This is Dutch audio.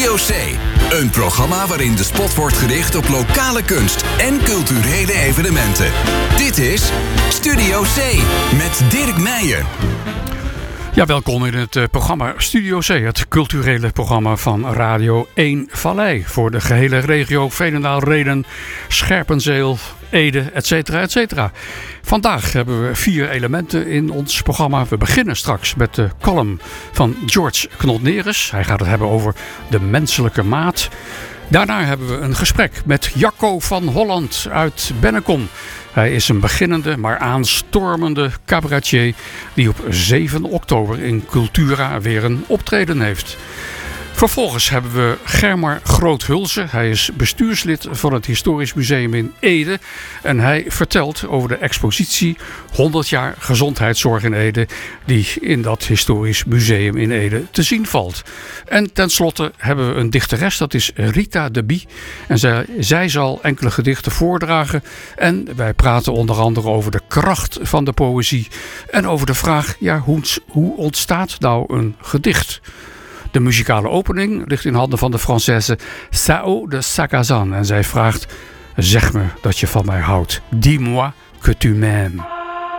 Studio C. Een programma waarin de spot wordt gericht op lokale kunst en culturele evenementen. Dit is Studio C met Dirk Meijer. Ja, welkom in het programma Studio C, het culturele programma van Radio 1 Vallei. Voor de gehele regio Veenendaal, Rheden, Scherpenzeel, Ede, etc. Vandaag hebben we 4 elementen in ons programma. We beginnen straks met de column van George Knot-Neres. Hij gaat het hebben over de menselijke maat. Daarna hebben we een gesprek met Jacco van Holland uit Bennekom. Hij is een beginnende, maar aanstormende cabaretier die op 7 oktober in Cultura weer een optreden heeft. Vervolgens hebben we Germar Groothulse. Hij is bestuurslid van het Historisch Museum in Ede. En hij vertelt over de expositie 100 jaar gezondheidszorg in Ede, die in dat Historisch Museum in Ede te zien valt. En tenslotte hebben we een dichteres, dat is Rita de Bie. En zij zal enkele gedichten voordragen. En wij praten onder andere over de kracht van de poëzie. En over de vraag, hoe ontstaat nou een gedicht? De muzikale opening ligt in handen van de Française Sao de Sagazan. En zij vraagt, zeg me dat je van mij houdt. Dis-moi que tu m'aimes.